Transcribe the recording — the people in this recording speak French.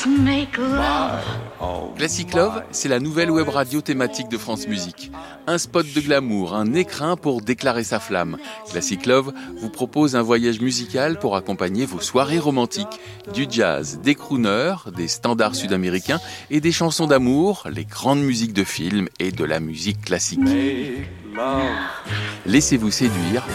Let's make love. Classic Love, c'est la nouvelle web radio thématique de France Musique. Un spot de glamour, un écrin pour déclarer sa flamme. Classic Love vous propose un voyage musical pour accompagner vos soirées romantiques. Du jazz, des crooners, des standards sud-américains et des chansons d'amour, les grandes musiques de films et de la musique classique. Laissez-vous séduire